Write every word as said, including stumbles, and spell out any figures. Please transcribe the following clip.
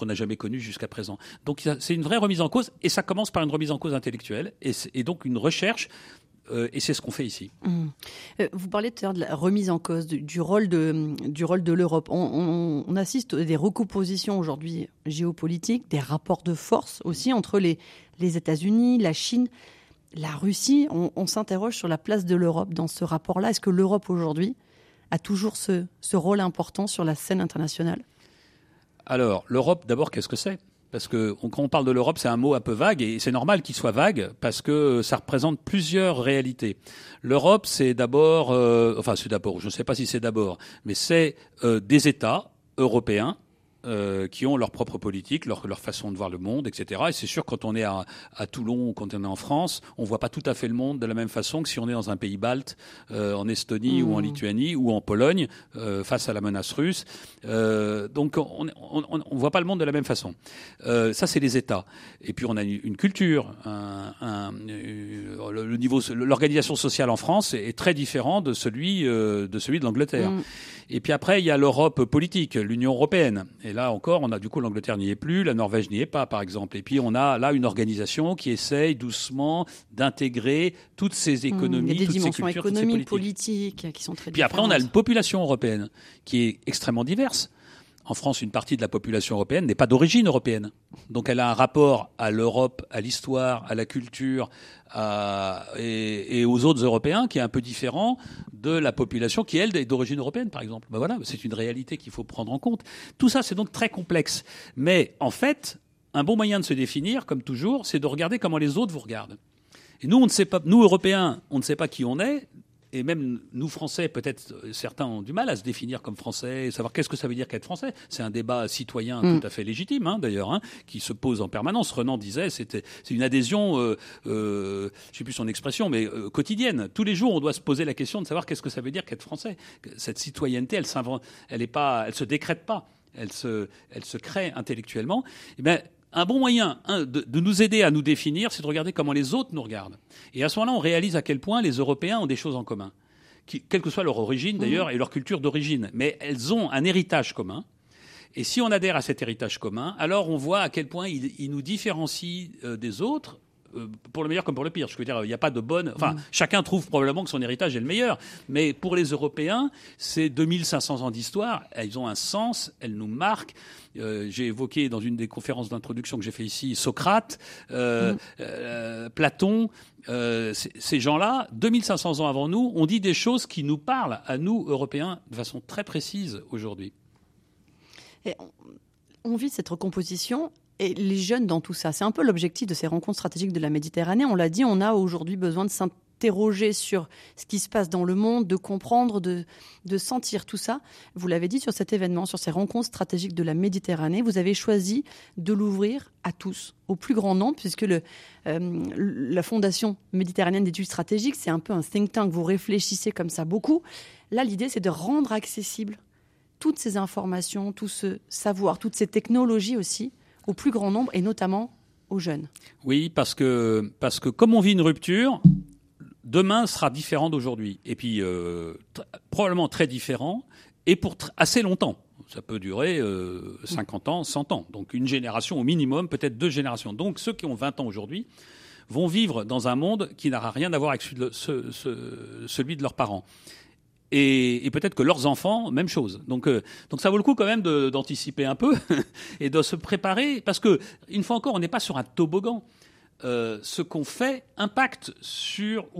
qu'on n'a jamais connu jusqu'à présent. Donc c'est une vraie remise en cause, et ça commence par une remise en cause intellectuelle, et, et donc une recherche, euh, et c'est ce qu'on fait ici. Mmh. Euh, vous parlez tout à l'heure de la remise en cause, du, du rôle de, du rôle de l'Europe. On, on, on assiste à des recompositions aujourd'hui géopolitiques, des rapports de force aussi entre les, les États-Unis, la Chine, la Russie. On, on s'interroge sur la place de l'Europe dans ce rapport-là. Est-ce que l'Europe aujourd'hui a toujours ce, ce rôle important sur la scène internationale ? Alors, l'Europe, d'abord, qu'est-ce que c'est ? Parce que quand on parle de l'Europe, c'est un mot un peu vague, et c'est normal qu'il soit vague, parce que ça représente plusieurs réalités. L'Europe, c'est d'abord, euh, enfin c'est d'abord, je ne sais pas si c'est d'abord, mais c'est euh, des États européens Euh, qui ont leur propre politique, leur, leur façon de voir le monde, et cetera. Et c'est sûr, quand on est à, à Toulon ou quand on est en France, on voit pas tout à fait le monde de la même façon que si on est dans un pays balte, euh, en Estonie mmh. ou en Lituanie ou en Pologne, euh, face à la menace russe. Euh, donc on, on, on, on voit pas le monde de la même façon. Euh, ça, c'est les États. Et puis on a une culture, un, un, euh, le niveau, l'organisation sociale en France est très différent de celui euh, de celui de l'Angleterre. Mmh. Et puis après, il y a l'Europe politique, l'Union européenne. Et là encore, on a du coup l'Angleterre n'y est plus, la Norvège n'y est pas, par exemple. Et puis on a là une organisation qui essaye doucement d'intégrer toutes ces économies, mmh, il y a des toutes dimensions ces cultures, économiques, toutes ces politiques. politiques qui sont très puis différentes. après, on a une population européenne qui est extrêmement diverse. En France, une partie de la population européenne n'est pas d'origine européenne. Donc elle a un rapport à l'Europe, à l'histoire, à la culture à, et, et aux autres Européens qui est un peu différent de la population qui, elle, est d'origine européenne, par exemple. Ben voilà, c'est une réalité qu'il faut prendre en compte. Tout ça, c'est donc très complexe. Mais en fait, un bon moyen de se définir, comme toujours, c'est de regarder comment les autres vous regardent. Et nous, on ne sait pas, nous, Européens, on ne sait pas qui on est. Et même nous, Français, peut-être certains ont du mal à se définir comme Français, savoir qu'est-ce que ça veut dire qu'être Français. C'est un débat citoyen mmh. tout à fait légitime, hein, d'ailleurs, hein, qui se pose en permanence. Renan disait, c'était, c'est une adhésion, euh, euh, je ne sais plus son expression, mais euh, quotidienne. Tous les jours, on doit se poser la question de savoir qu'est-ce que ça veut dire qu'être Français. Cette citoyenneté, elle s'invente, elle est pas, elle se décrète pas, elle se, elle se crée intellectuellement. Et ben, un bon moyen hein, de, de nous aider à nous définir, c'est de regarder comment les autres nous regardent. Et à ce moment-là, on réalise à quel point les Européens ont des choses en commun, qui, quelle que soit leur origine d'ailleurs mmh. et leur culture d'origine. Mais elles ont un héritage commun. Et si on adhère à cet héritage commun, alors on voit à quel point il, il nous différencie euh, des autres, euh, pour le meilleur comme pour le pire. Je veux dire, il n'y a pas de bonne... Enfin, mmh. chacun trouve probablement que son héritage est le meilleur. Mais pour les Européens, ces deux mille cinq cents ans d'histoire, elles ont un sens, elles nous marquent. Euh, j'ai évoqué dans une des conférences d'introduction que j'ai fait ici Socrate, euh, mmh. euh, Platon. Euh, ces gens-là, deux mille cinq cents ans avant nous, ont dit des choses qui nous parlent à nous, Européens, de façon très précise aujourd'hui. Et on, on vit cette recomposition et les jeunes dans tout ça. C'est un peu l'objectif de ces rencontres stratégiques de la Méditerranée. On l'a dit, on a aujourd'hui besoin de s'interroger sur ce qui se passe dans le monde, de comprendre, de, de sentir tout ça. Vous l'avez dit sur cet événement, sur ces rencontres stratégiques de la Méditerranée, vous avez choisi de l'ouvrir à tous, au plus grand nombre, puisque le, euh, la Fondation méditerranéenne d'études stratégiques, c'est un peu un think tank, vous réfléchissez comme ça beaucoup. Là, l'idée, c'est de rendre accessible toutes ces informations, tout ce savoir, toutes ces technologies aussi, au plus grand nombre, et notamment aux jeunes. Oui, parce que, parce que comme on vit une rupture, demain sera différent d'aujourd'hui. Et puis, euh, t- probablement très différent, et pour tr- assez longtemps. Ça peut durer euh, cinquante ans, cent ans. Donc une génération au minimum, peut-être deux générations. Donc ceux qui ont vingt ans aujourd'hui vont vivre dans un monde qui n'aura rien à voir avec celui de, ce, ce, celui de leurs parents. Et, et peut-être que leurs enfants, même chose. Donc, euh, donc ça vaut le coup quand même de, d'anticiper un peu et de se préparer, parce que une fois encore, on n'est pas sur un toboggan. Euh, ce qu'on fait impacte sur